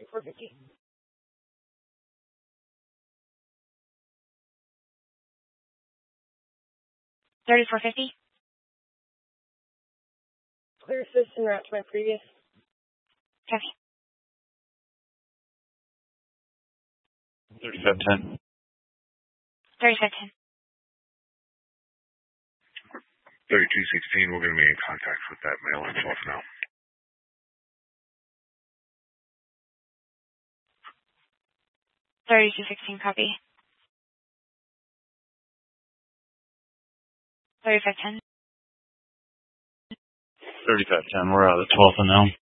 3450. Clear assist and route to my previous. Copy. 3510. 3510. 3216, we're going to be in contact with that male in 12 now. 3216, copy. 3510. 3510, we're out of the 12th and now.